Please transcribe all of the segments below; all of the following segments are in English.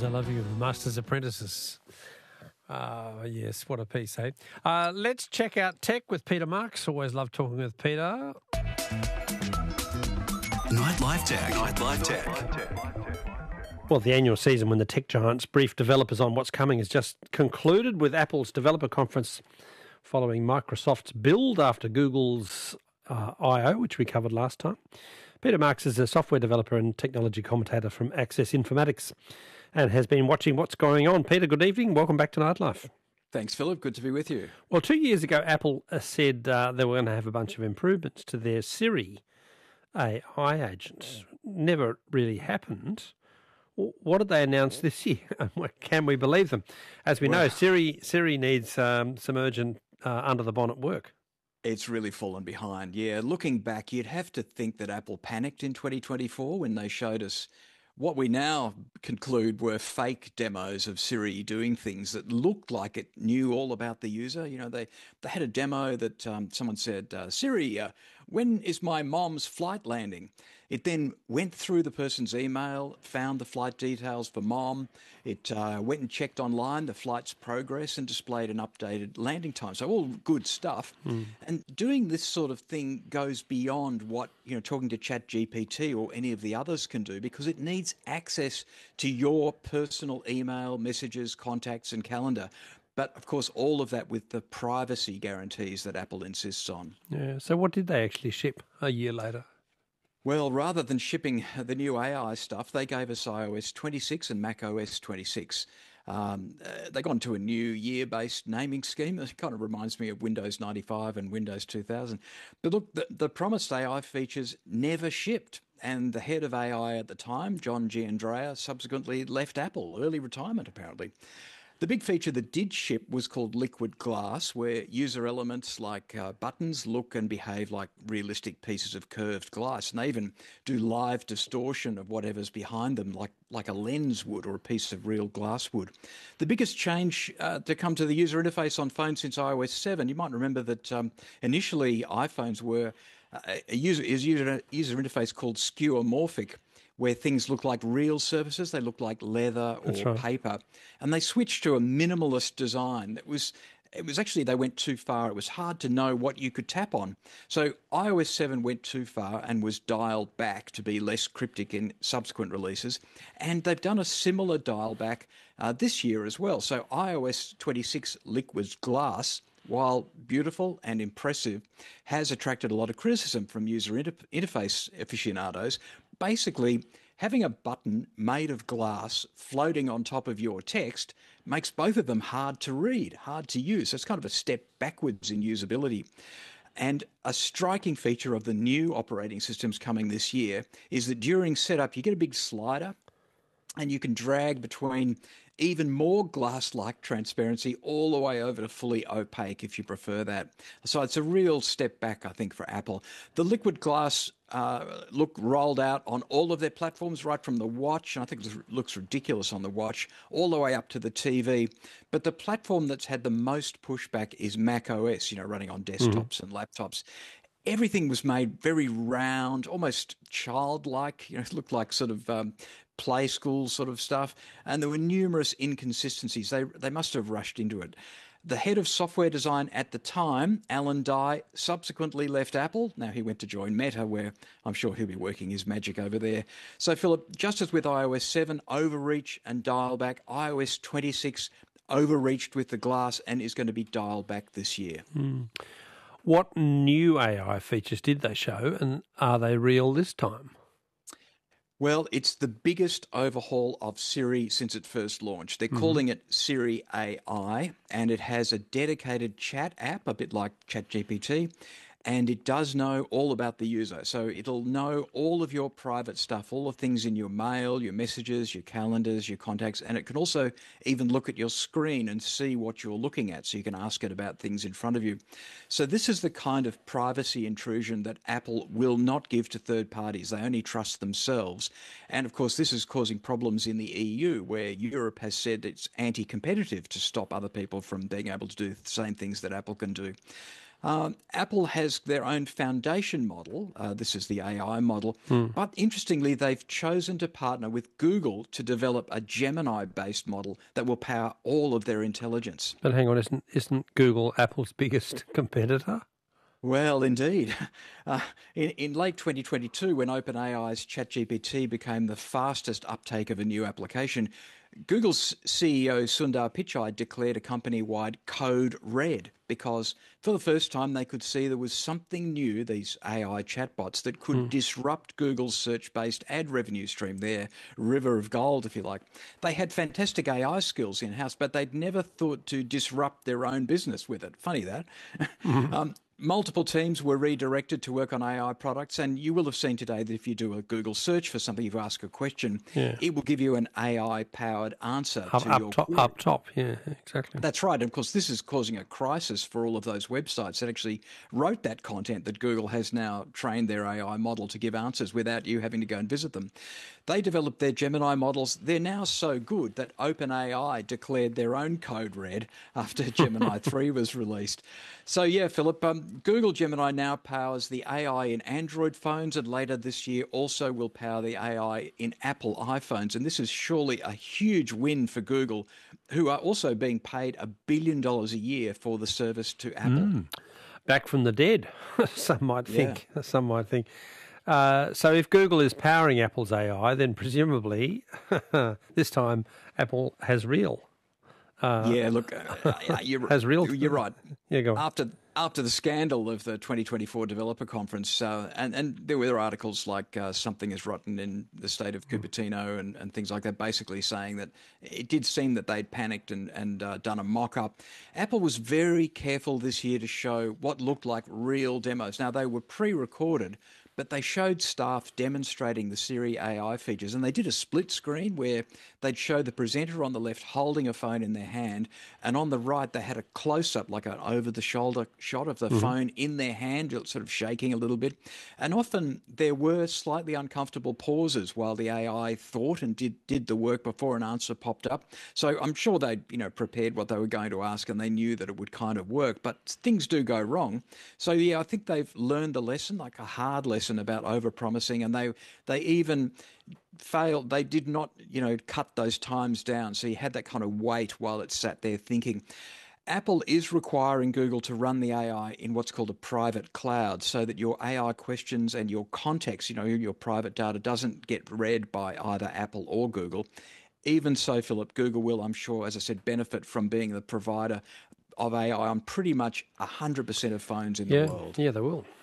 As I Love You, Master's Apprentices. Yes, what a piece, eh? Let's check out tech with Peter Marks. Always love talking with Peter. Nightlife Tech. Well, the annual season when the tech giants brief developers on what's coming has just concluded with Apple's developer conference following Microsoft's build after Google's I.O., which we covered last time. Peter Marks is a software developer and technology commentator from Access Informatics and has been watching what's going on. Peter, good evening. Welcome back to Nightlife. Thanks, Philip. Good to be with you. Well, 2 years ago, Apple said they were going to have a bunch of improvements to their Siri AI agent. Never really happened. What did they announce this year? Can we believe them? As we know, Siri needs some urgent under-the-bonnet work. It's really fallen behind. Yeah, looking back, you'd have to think that Apple panicked in 2024 when they showed us what we now conclude were fake demos of Siri doing things that looked like it knew all about the user. You know, they had a demo that someone said, Siri, when is my mom's flight landing? It then went through the person's email, found the flight details for mom. It went and checked online the flight's progress and displayed an updated landing time. So all good stuff. And doing this sort of thing goes beyond what, talking to ChatGPT or any of the others can do, because it needs access to your personal email, messages, contacts, and calendar. But, of course, all of that with the privacy guarantees that Apple insists on. Yeah. So what did they actually ship a year later? Well, rather than shipping the new AI stuff, they gave us iOS 26 and macOS 26. They gone to a new year-based naming scheme. It kind of reminds me of Windows 95 and Windows 2000. But look, the promised AI features never shipped. And the head of AI at the time, John Giandrea, subsequently left Apple, early retirement apparently. The big feature that did ship was called Liquid Glass, where user elements like buttons look and behave like realistic pieces of curved glass. And they even do live distortion of whatever's behind them, like a lens would or a piece of real glass would. The biggest change to come to the user interface on phones since iOS 7, you might remember that initially iPhones were a user interface called skeuomorphic, where things look like real surfaces, they look like leather or paper. And they switched to a minimalist design. It was actually, they went too far. It was hard to know what you could tap on. So iOS 7 went too far and was dialed back to be less cryptic in subsequent releases. And they've done a similar dial back this year as well. So iOS 26 Liquid Glass, while beautiful and impressive, has attracted a lot of criticism from user interface aficionados. Basically, having a button made of glass floating on top of your text makes both of them hard to read, hard to use. So it's kind of a step backwards in usability. And a striking feature of the new operating systems coming this year is that during setup, you get a big slider and you can drag between even more glass-like transparency all the way over to fully opaque if you prefer that. So it's a real step back, I think, for Apple. The Liquid Glass look rolled out on all of their platforms, right from the watch, and I think it looks ridiculous on the watch, all the way up to the TV. But the platform that's had the most pushback is macOS, running on desktops and laptops. Everything was made very round, almost childlike. It looked like sort of play school sort of stuff. And there were numerous inconsistencies. They must have rushed into it. The head of software design at the time, Alan Dye, subsequently left Apple. Now he went to join Meta, where I'm sure he'll be working his magic over there. So, Philip, just as with iOS 7, overreach and dial back, iOS 26 overreached with the glass and is going to be dialed back this year. What new AI features did they show, and are they real this time? Well, it's the biggest overhaul of Siri since it first launched. They're calling it Siri AI, and it has a dedicated chat app, a bit like ChatGPT, and it does know all about the user. So it'll know all of your private stuff, all the things in your mail, your messages, your calendars, your contacts, and it can also even look at your screen and see what you're looking at, so you can ask it about things in front of you. So this is the kind of privacy intrusion that Apple will not give to third parties. They only trust themselves. And of course, this is causing problems in the EU, where Europe has said it's anti-competitive to stop other people from being able to do the same things that Apple can do. Apple has their own foundation model. This is the AI model. But interestingly, they've chosen to partner with Google to develop a Gemini-based model that will power all of their intelligence. But hang on, isn't Google Apple's biggest competitor? Well, indeed. In late 2022, when OpenAI's ChatGPT became the fastest uptake of a new application, Google's CEO Sundar Pichai declared a company-wide code red because for the first time they could see there was something new, these AI chatbots, that could disrupt Google's search-based ad revenue stream, their river of gold, if you like. They had fantastic AI skills in-house, but they'd never thought to disrupt their own business with it. Funny that. Multiple teams were redirected to work on AI products, and you will have seen today that if you do a Google search for something, if you ask a question, it will give you an AI-powered answer to your query. Up top, yeah, exactly. That's right. And of course, this is causing a crisis for all of those websites that actually wrote that content that Google has now trained their AI model to give answers without you having to go and visit them. They developed their Gemini models. They're now so good that OpenAI declared their own code red after Gemini 3 was released. So yeah, Philip, Google Gemini now powers the AI in Android phones, and later this year also will power the AI in Apple iPhones. And this is surely a huge win for Google, who are also being paid $1 billion a year for the service to Apple. Back from the dead, some might think. Yeah. Some might think. So if Google is powering Apple's AI, then presumably this time Apple has real. You're has real. You're right. Yeah, go on. After the scandal of the 2024 developer conference, and there were articles like something is rotten in the state of Cupertino and things like that, basically saying that it did seem that they'd panicked and done a mock-up. Apple was very careful this year to show what looked like real demos. Now, they were pre-recorded, but they showed staff demonstrating the Siri AI features, and they did a split screen where they'd show the presenter on the left holding a phone in their hand, and on the right they had a close-up, like an over-the-shoulder shot of the phone in their hand, sort of shaking a little bit. And often there were slightly uncomfortable pauses while the AI thought and did the work before an answer popped up. So I'm sure they'd prepared what they were going to ask, and they knew that it would kind of work, but things do go wrong. So yeah, I think they've learned the lesson, like a hard lesson about over-promising, and they even failed. They did not, cut those times down. So you had that kind of wait while it sat there thinking. Apple is requiring Google to run the AI in what's called a private cloud so that your AI questions and your context, your private data doesn't get read by either Apple or Google. Even so, Philip, Google will, I'm sure, as I said, benefit from being the provider of AI on pretty much 100% of phones in the world. Yeah, they will.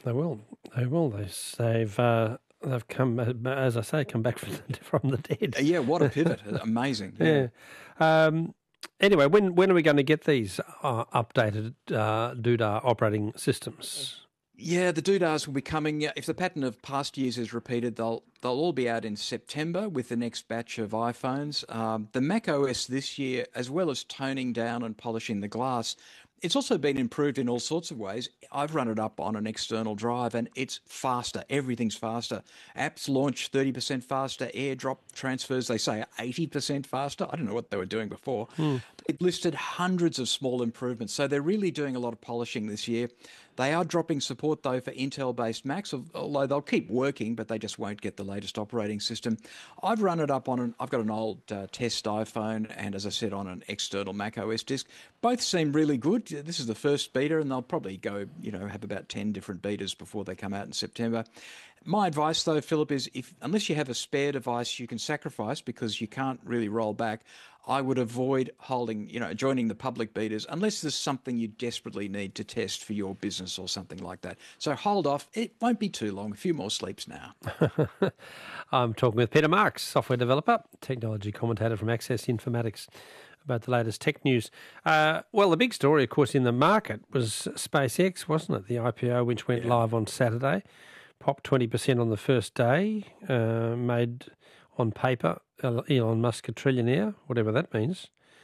They've come, as I say, come back from the dead. Yeah, what a pivot! Amazing. Yeah. Anyway, when are we going to get these updated Doodah operating systems? Yeah, the Doodahs will be coming. If the pattern of past years is repeated, they'll all be out in September with the next batch of iPhones. The Mac OS this year, as well as toning down and polishing the glass, it's also been improved in all sorts of ways. I've run it up on an external drive and it's faster. Everything's faster. Apps launch 30% faster. AirDrop transfers, they say, 80% faster. I don't know what they were doing before. It listed hundreds of small improvements. So they're really doing a lot of polishing this year. They are dropping support, though, for Intel-based Macs, although they'll keep working, but they just won't get the latest operating system. I've run it up on I've got an old test iPhone and, as I said, on an external Mac OS disk. Both seem really good. This is the first beta, and they'll probably go, have about 10 different betas before they come out in September. My advice, though, Philip, is unless you have a spare device you can sacrifice because you can't really roll back, I would avoid joining the public betas unless there's something you desperately need to test for your business or something like that. So hold off. It won't be too long. A few more sleeps now. I'm talking with Peter Marks, software developer, technology commentator from Access Informatics, about the latest tech news. Well, the big story, of course, in the market was SpaceX, wasn't it? The IPO, which went live on Saturday, popped 20% on the first day, made on paper Elon Musk a trillionaire, whatever that means.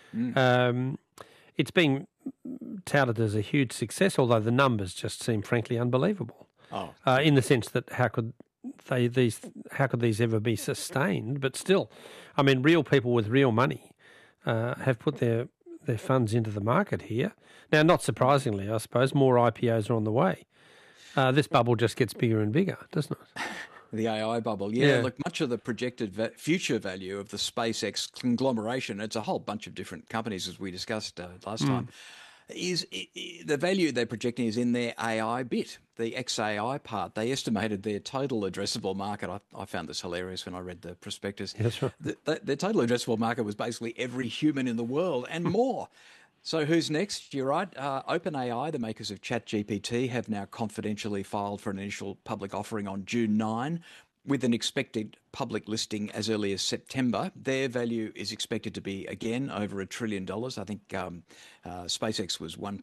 It's been touted as a huge success, although the numbers just seem frankly unbelievable. In the sense that how could these ever be sustained? But still, I mean, real people with real money have put their their funds into the market here. Now, not surprisingly, I suppose, more IPOs are on the way. This bubble just gets bigger and bigger, doesn't it? The AI bubble. Yeah, look, much of the projected future value of the SpaceX conglomeration, it's a whole bunch of different companies, as we discussed last time, is the value they're projecting is in their AI bit, the XAI part. They estimated their total addressable market. I found this hilarious when I read the prospectus. That's right. Their total addressable market was basically every human in the world and more. So who's next? You're right. OpenAI, the makers of ChatGPT, have now confidentially filed for an initial public offering on June 9, with an expected public listing as early as September. Their value is expected to be, again, over $1 trillion. I think SpaceX was